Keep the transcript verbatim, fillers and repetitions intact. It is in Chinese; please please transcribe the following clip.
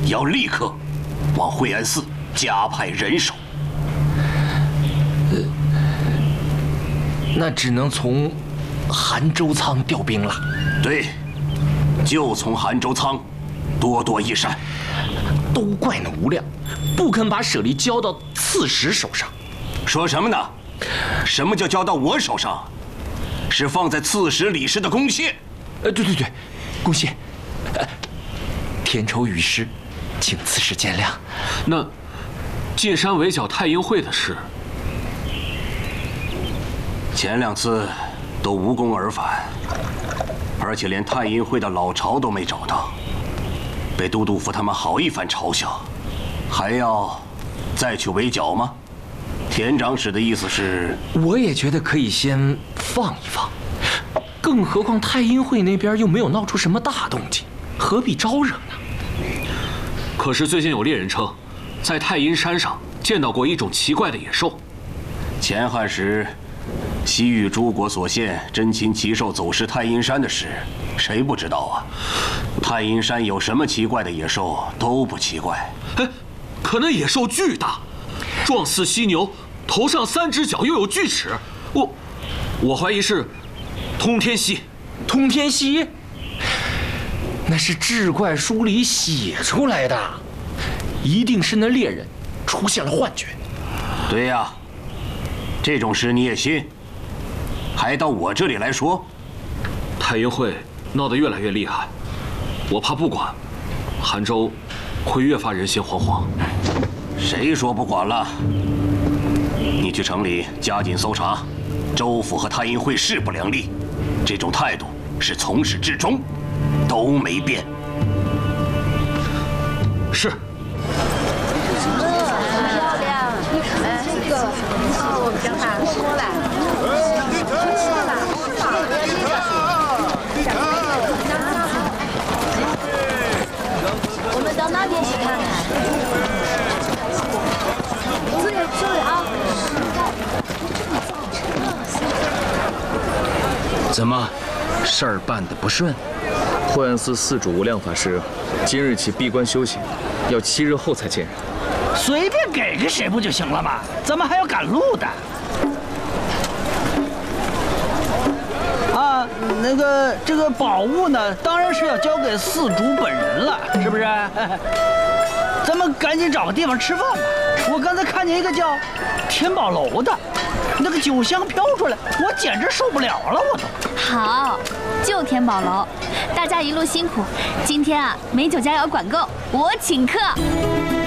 要立刻往惠安寺加派人手。 呃，那只能从韩州仓调兵了。 对，就从韩州仓多多益善。 都怪那无量，不肯把舍利交到刺史手上。 说什么呢？什么叫交到我手上？是放在刺史李氏的宫廨。 呃，对对对，宫廨。呃，田畴语失，请刺史见谅。 那进山围剿太阴会的事， 前两次都无功而返，而且连太阴会的老巢都没找到，被都督府他们好一番嘲笑，还要再去围剿吗？田长史的意思是， 我也觉得可以先放一放，更何况太阴会那边又没有闹出什么大动静，何必招惹呢？ 可是最近有猎人称，在太阴山上见到过一种奇怪的野兽。 前汉时，西域诸国所献珍禽奇兽走失太阴山的事，谁不知道啊？太阴山有什么奇怪的野兽都不奇怪。 哎，可那野兽巨大，状似犀牛，头上三只脚，又有锯齿。我，我怀疑是通天蜥。 通天蜥？那是志怪书里写出来的，一定是那猎人出现了幻觉。 对呀，这种事你也信？还到我这里来说？ 太阴会闹得越来越厉害，我怕不管，韩州会越发人心惶惶。 谁说不管了？你去城里加紧搜查，州府和太阴会势不两立，这种态度是从始至终都没变。 是。 漂亮，哎，这个哦，我将它过来。我们到那边去看看。注意注意啊！ 怎么，事儿办得不顺？ 惠安寺寺主无量法师今日起闭关修行，要七日后才见人。 随便给个谁不就行了吗？怎么还要赶路的？啊，那个这个宝物呢，当然是要交给寺主本人了，是不是？咱们赶紧找个地方吃饭吧。我刚才看见一个叫天宝楼的，那个酒香飘出来，我简直受不了了，我都。 好，就天宝楼，大家一路辛苦。今天啊，美酒佳肴管够，我请客。